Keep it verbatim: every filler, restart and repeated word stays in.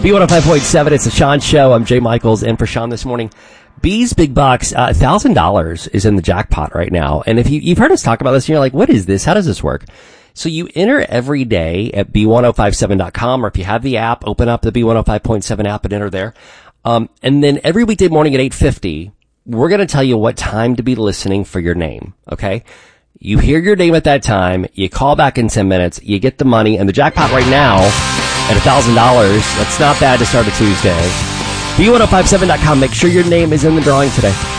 B one oh five point seven, it's the Sean Show. I'm Jay Michaels, in for Sean this morning. B's Big Bucks, uh, one thousand dollars is in the jackpot right now. And if you, you've heard us talk about this, and you're like, what is this? How does this work? So you enter every day at B one oh five seven dot com, or if you have the app, open up the B one oh five point seven app and enter there. Um, and then every weekday morning at eight fifty, we're going to tell you what time to be listening for your name. Okay? You hear your name at that time, you call back in ten minutes, you get the money, and the jackpot right now at one thousand dollars. That's not bad to start a Tuesday. B one oh five seven dot com. Make sure your name is in the drawing today.